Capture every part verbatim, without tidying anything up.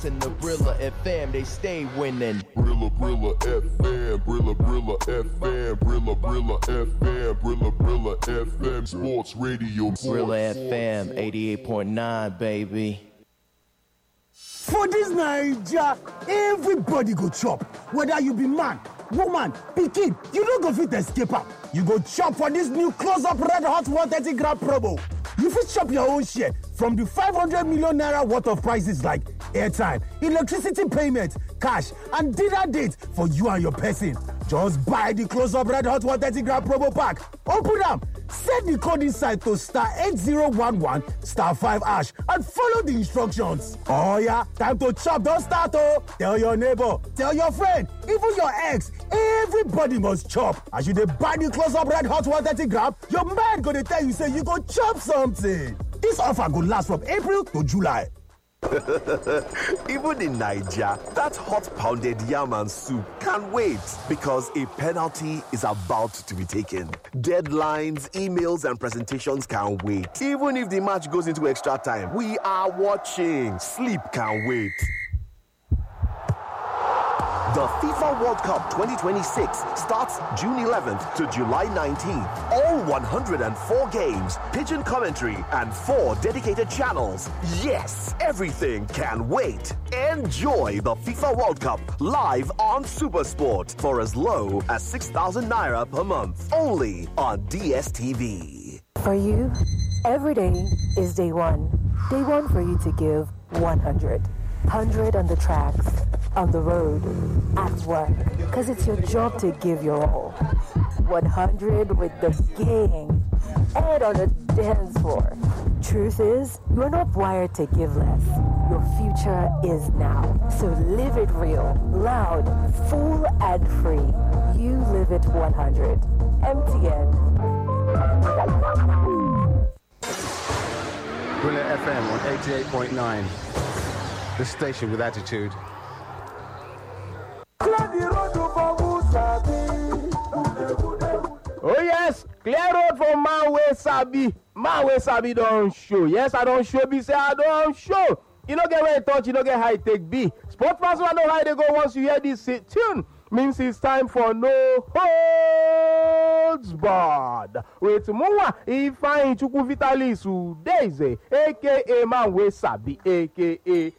In the Brilla F M, they stay winning. Brilla Brilla F M, Brilla Brilla F M, Brilla Brilla F M, Brilla Brilla F M, Sports Radio. Brilla F M, eighty-eight point nine, baby. For this Naija, everybody go chop. Whether you be man, woman, pikin, you no go fit escape am. You go chop for this new close-up red hot one thirty gram promo. You fit chop your own share from the five hundred million naira worth of prices like airtime, electricity payment, cash, and dinner date for you and your person. Just buy the close-up red hot one thirty gram promo pack. Open am, set the code inside to star eight zero one one star five hash and follow the instructions. Oh yeah, time to chop, don't start oh. Tell your neighbor, tell your friend, even your ex, everybody must chop. As you dey buy the close-up red hot one thirty gram, your mind go dey tell you say you go chop something. This offer go last from April to July. Even in Nigeria, that hot pounded yam and soup can't wait because a penalty is about to be taken. Deadlines, emails, and presentations can't wait. Even if the match goes into extra time, we are watching. Sleep can't wait. The FIFA World Cup twenty twenty-six starts June eleventh to July nineteenth. All one hundred four games, pigeon commentary, and four dedicated channels. Yes, everything can wait. Enjoy the FIFA World Cup live on SuperSport for as low as six thousand naira per month. Only on D S T V. For you, every day is day one. Day one for you to give one hundred. one hundred on the tracks, on the road, at work. Because it's your job to give your all. one hundred with the gang and on the dance floor. Truth is, you're not wired to give less. Your future is now. So live it real, loud, full and free. You live it one hundred. M T N. Brilla F M on eighty-eight point nine. The station with attitude. Oh yes, clear road for man wey sabi. Man wey sabi don show. Yes, I don show. Be say I don show. You no get where you touch, you no get how it take be. Sport person know how they go once you hear this tune. Means it's time for no holds barred. With Muwa Ifeanyi Chukwu Vitalis Udeze, aka man wey sabi, aka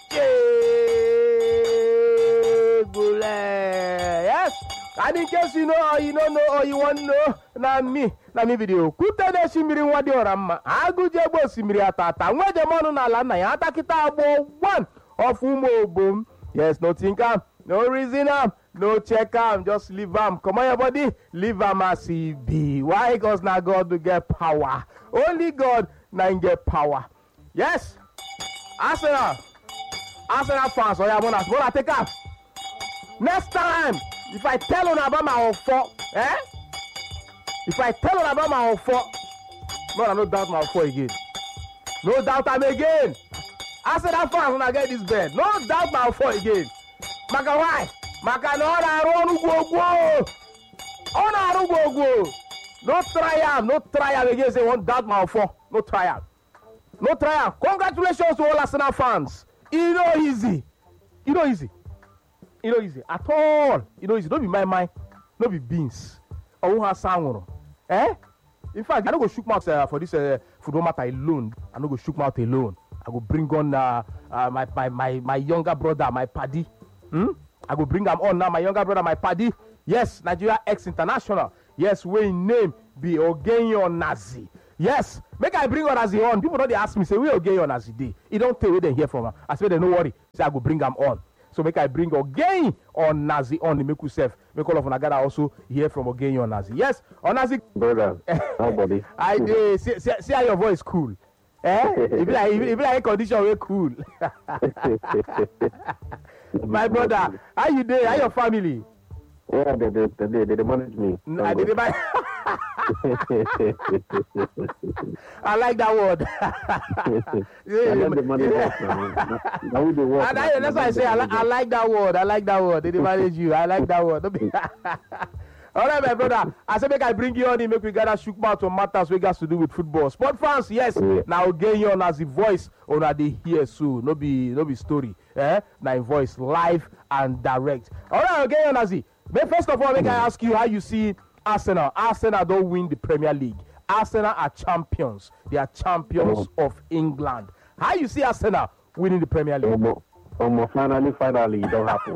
Gule. Yes. And in case you know or you don't know or you want to know, na me, na me video. Kutene shimiri wadi orama. Aguje bo simiri atata. Mweje monu na lana ya atakita abo one of umo boom. Yes, no think am, no reason am, no check am, just leave am. Come on your body, leave am as he be. Why? Because na God to get power. Only God na get power. Yes. Arsenal. Arsenal fans, oh yeah, Mona, Mona, take up. Next time, if I tell on about my four, eh? If I tell on about my four, Mona, no doubt my four again. No doubt I'm again. Arsenal fans, when I get this bed, no doubt my four again. Maka why? Maka no na run go go. Oh na go go. No try am, no try am again. Say one doubt my four. No try am. No try am. Congratulations to all Arsenal fans. It no easy. It no easy. It no easy at all. It no easy. Don't be my mind. No be beans. Or who has sound. Eh? In fact, I don't go shook mouth uh, for this uh, football matter alone. I don't go shook mouth alone. I go bring on uh, uh, my, my my my younger brother, my paddy. Hmm? I go bring him on now. My younger brother, my paddy. Yes, Nigeria X International. Yes, we name be Ogenyo Nazi. Yes, make I bring on Nazi on. People don't they ask me, say, we Ogenyo Nazi day. It don't tell where they hear from her. I say, they no worry. Say, I go bring them on. So make I bring Ogenyo on Nazi on the make yourself. Make all of Nagada also hear from Ogenyo on Nazi. Yes, on Nazi. Brother, nobody. I uh, see, see, see how your voice cool. Eh? It be like, it be like a condition way cool. My brother, how you doing? How your family? Yeah, they they they, they, they manage me. No, I did I like that word. Yeah, I like the money work now. Now we do work. That's why I say I, li- I like that word. I like that word. They manage you. I like that word. All right, my brother. I say make I bring you on in, make we gather shook mouth on matters we got to do with football. Sport fans, yes. Yeah. Now again you on as the voice on a day here so no be no be story. Eh? Now voice live and direct. All right, again on as the. But first of all, make I ask you how you see Arsenal. Arsenal don't win the Premier League. Arsenal are champions. They are champions Oh. of England. How you see Arsenal winning the Premier League? Almost, almost finally, finally, it don't happen.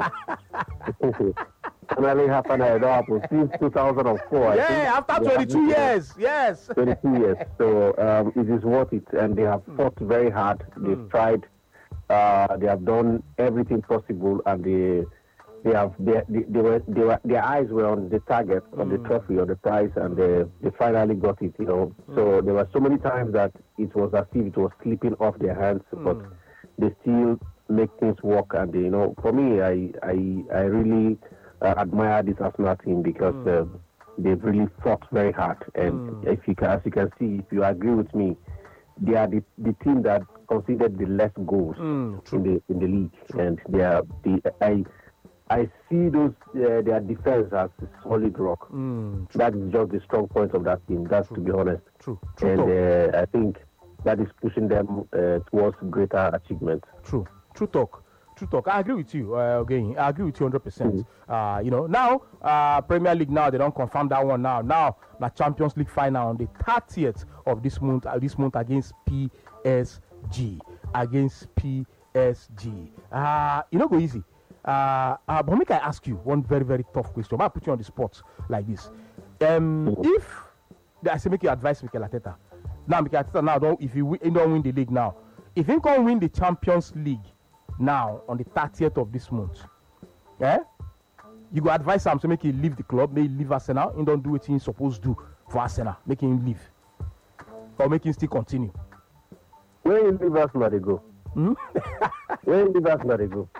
finally, finally, it don't happen. Since two thousand four, I Yeah, think, after they have twenty-two been- years. Yes. twenty-two years. So um, it is worth it, and they have fought very hard. They've tried. Uh, they have done everything possible, and they they have they, they, they were they were their eyes were on the target, on the trophy, on the prize, and they they finally got it. You know. So there were so many times that it was as if it was slipping off their hands, but they still make things work. And you know, for me, I I I really uh, admire this Arsenal team because. Uh, They've really fought very hard, and if you can, as you can see, if you agree with me, they are the, the team that conceded the less goals Mm, in the in the league, and they are the I I see those uh, their defense as a solid rock. Mm, That is just the strong point of that team. That's to be honest, True. True. and talk. uh, I think that is pushing them uh, towards greater achievements. True. True talk. True talk. I agree with you. Uh, again, I agree with you one hundred percent. Uh, you know, now uh, Premier League now they don't confirm that one now. Now the Champions League final on the thirtieth of this month. Uh, this month against P S G. Against P S G. Uh, you know, go easy. Uh, uh, but make I ask you one very very tough question. I put you on the spot like this. Um, if I say make you advise Mikel Arteta. Now Mikel Arteta now don't if you win, he don't win the league now. If he can't win the Champions League now on the thirtieth of this month, eh? You go advise him to make him leave the club, make him leave Arsenal, and don't do what he's supposed to do for Arsenal, make him leave, or make him still continue. Where in leave Arsenal they go? Hmm? Where in leave Arsenal they go?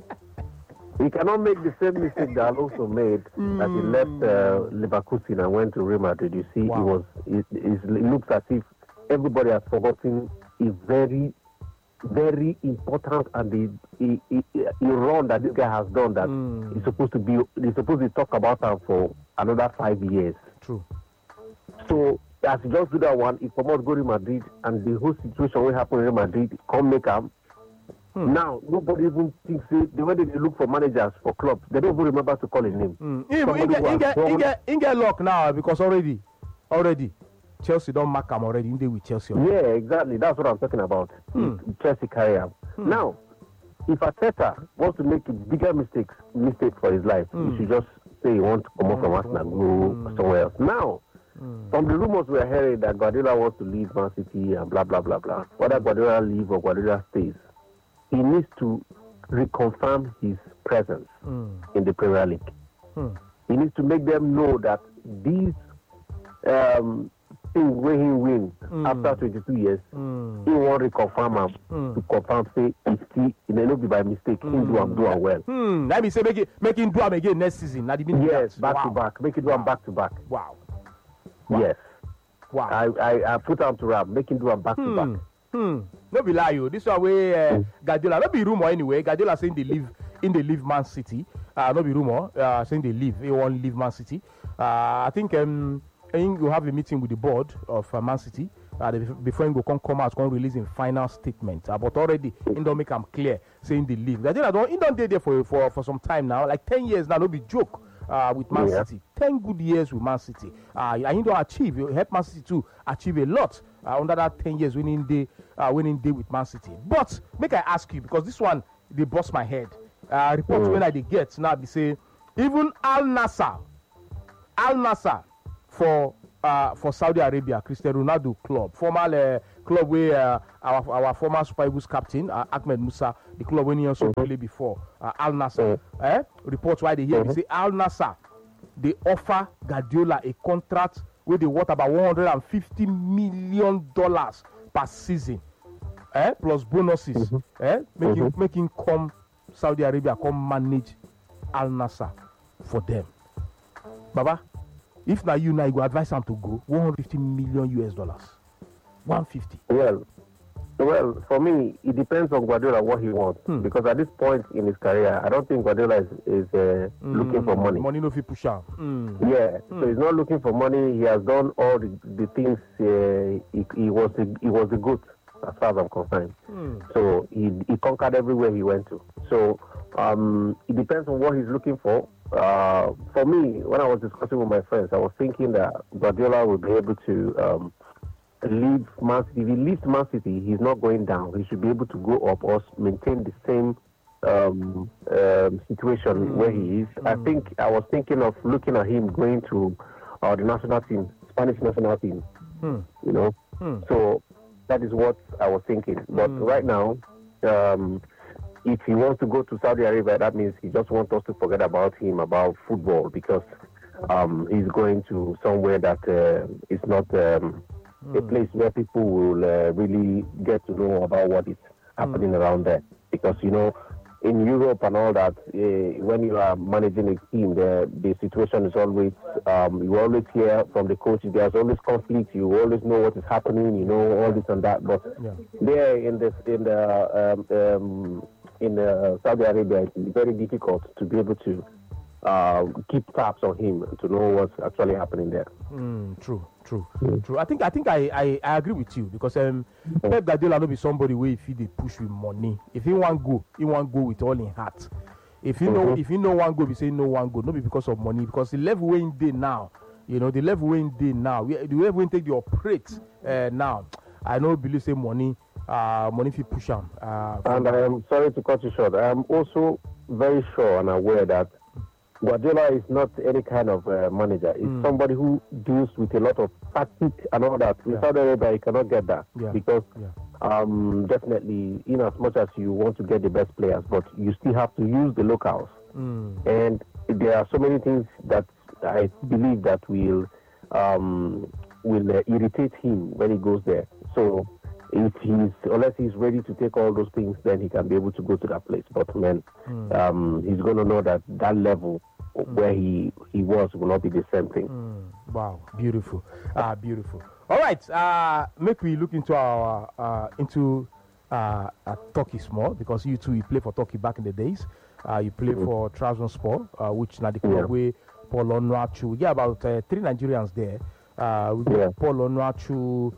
He cannot make the same mistake that Alonso made that he left uh, Leverkusen and went to Real Madrid. You see, Wow. it was it, it looks as if everybody has forgotten a very, very important and the a, a, a run that this guy has done that Mm. is supposed to be he's supposed to talk about him for another five years. True. So as he just do that one, he come out go to Madrid and the whole situation will happen in Real Madrid, come make him. Hmm. Now nobody even thinks eh, the way they look for managers for clubs, they don't even remember to call his name. Mm. He, he, Somebody get, who he, has get, he, won- get, he get luck now because already, already, Chelsea don't mark him already. He with Chelsea. Yeah, exactly. That's what I'm talking about. Hmm. Chelsea carry him. Now, if Arteta wants to make a bigger mistakes, mistake for his life, Hmm. he should just say he wants to come out from Arsenal, go somewhere else. Now, from the rumors we're hearing that Guardiola wants to leave Man City and blah blah blah blah. Whether Guardiola leave or Guardiola stays, he needs to reconfirm his presence Mm. in the Premier League. Hmm. He needs to make them know that these um, things where he win Mm. after twenty-two years, Mm. he won't reconfirm him Mm. to confirm say if he it may not be by mistake, he do am do am well. Hmm. Let me say make it make him do him again next season. Now the meaning Yes, that- back wow. to back, make it do am back to back. Wow. Yes, Wow. I I, I put him to rap, make him do am back to Hmm. back. Hmm. No be lie, you. This one way uh, Guardiola. No be rumor anyway. Guardiola saying they live in they leave Man City. Uh, no be rumor. Uh, saying they leave. They won't leave Man City. Uh, I think um, I think you have a meeting with the board of uh, Man City. Uh, they, before he go come come out, come release in final statement. Uh, but already, he don't make them clear saying they leave. Guardiola don't. He don't stay there for for for some time now, like ten years now. No be joke. Uh, with Man Yeah. City, ten good years with Man City. Uh, and he don't achieve. He help Man City to achieve a lot uh, under that ten years winning day, uh, winning day with Man City. But make I ask you because this one they bust my head. Uh, report Mm. when I dey get now they say even Al Nassr, Al Nassr for uh, for Saudi Arabia, Cristiano Ronaldo club, former uh, club where uh, our our former Super Eagles captain uh, Ahmed Musa, the club when he also played before uh, Al Nassr. Eh? Reports why they hear they say Al Nassr they offer Guardiola a contract where they worth about one hundred fifty million dollars per season, eh? Plus bonuses, eh? Making making come Saudi Arabia come manage Al Nassr for them. Baba, if now you now you go advise them to go one hundred fifty million U S dollars, one hundred fifty. Well, Well, for me, it depends on Guardiola what he wants. Hmm. Because at this point in his career, I don't think Guardiola is, is uh, Mm, looking for money. Money no fit push am. Mm. Yeah, so he's not looking for money. He has done all the, the things. Uh, he, he was the, he was the good as far as I'm concerned. Mm. So he, he conquered everywhere he went to. So um, it depends on what he's looking for. Uh, for me, when I was discussing with my friends, I was thinking that Guardiola would be able to um, leave Man City. If he leaves Man City, he's not going down. He should be able to go up or maintain the same um, um, situation Mm. where he is. I think I was thinking of looking at him going to uh, the national team, Spanish national team. Mm. You know, Mm. so that is what I was thinking. But Mm. right now, um, if he wants to go to Saudi Arabia, that means he just wants us to forget about him, about football, because um, he's going to somewhere that uh, is not um, a place where people will uh, really get to know about what is happening around there. Because, you know, in Europe and all that, uh, when you are managing a team, the, the situation is always, um, you always hear from the coaches, there's always conflict, you always know what is happening, you know, all this and that. But Yeah. there in this, in the, um, um, in uh, Saudi Arabia, it's very difficult to be able to uh, keep tabs on him to know what's actually happening there. Mm, true, true, true. I think I think I, I, I agree with you because um, Pep Guardiola no be somebody where if he dey push with money. If he want go, he want go with all in heart. If he know if he no one go, he say no one go. No be because of money, because the level where he dey now, you know, the level where he dey now, we- the level where he take the operate uh, now. I know believe say money, uh, money if push him. Uh, And I am sorry to cut you short. I am also very sure and aware that Guardiola is not any kind of uh, manager. He's somebody who deals with a lot of tactics and all that. With Yeah. Saudi Arabia, you cannot get that Yeah. because Yeah. um, definitely, in as much as you want to get the best players, but you still have to use the locals. Mm. And there are so many things that I believe that will um, will uh, irritate him when he goes there. So if he's unless he's ready to take all those things, then he can be able to go to that place. But man, um, he's going to know that that level where he he was will not be the same thing. Mm, wow, beautiful, ah, beautiful. All right, uh, make we look into our uh, into uh, uh, Turkey small because you two you play for Turkey back in the days. Uh, you play for Trabzonspor, uh, which now the club Yeah. where Paul Onuachu. We get about uh, three Nigerians there. Uh, we get Yeah. Paul Onuachu.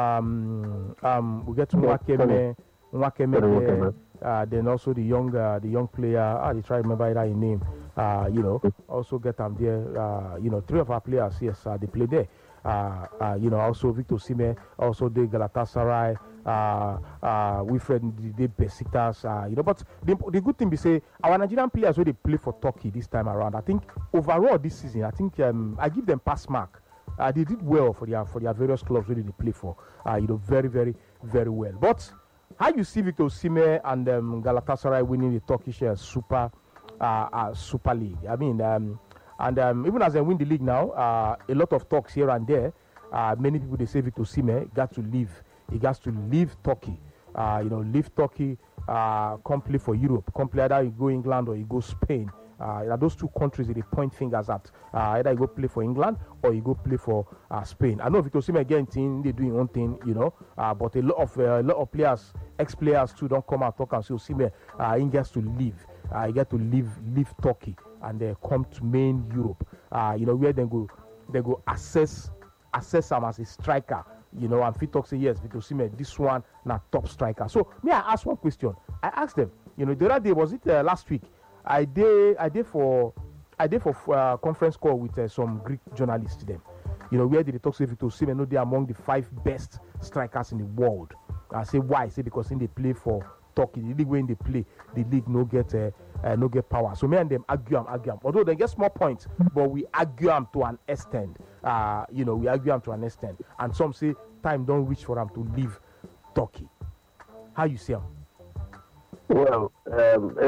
Um, um, we get Yeah, Nwakeme, Nwakeme Sorry, there. Nwakeme. Uh, then also the young uh, the young player. I ah, try to remember that his name. Uh, you know, also get them there. Uh, you know, three of our players, yes, uh, they play there. Uh, uh, you know, also Victor Osimhen, also the Galatasaray, uh, uh, Wilfred the Besiktas. Uh, you know, but the, the good thing be say our Nigerian players where they play for Turkey this time around. I think overall this season, I think um, I give them pass mark. Uh, they did well for their for their various clubs where they play for. Uh, you know, very very very well. But how you see Victor Osimhen and um, Galatasaray winning the Turkish uh, Super uh, uh, Super League? I mean, um, and um, even as they win the league now, uh, a lot of talks here and there. Uh, many people they say Victor Osimhen got to leave. He got to leave Turkey. Uh, you know, leave Turkey, uh, come play for Europe. Come play either you go England or you go Spain. Uh, you know, those two countries they point fingers at. Uh, either you go play for England or you go play for uh, Spain. I know Victor Osimhen again team they doing one thing, you know, uh, but a lot of uh, a lot of players, ex-players too, don't come out talk and say Osimhen uh, he gets to leave. Uh, he get to leave leave Turkey and uh, come to main Europe. Uh, you know where they go they go assess assess him as a striker. You know, and fit talk say yes, Victor Osimhen, this one na top striker. So me I ask one question. I asked them, you know, the other day was it uh, last week? I did I did for I did for uh, conference call with uh, some Greek journalists. Them, you know, where did they talk to Victor Osimhen? No, they are among the five best strikers in the world. I say why? I say because in they play for Turkey, the league when they play, the league no get uh, uh, no get power. So me and them argue them, argue them. Although they get small points, but we argue them to an extent. Uh, you know, we argue them to an extent. And some say time don't reach for them to leave Turkey. How you see them? Well, um,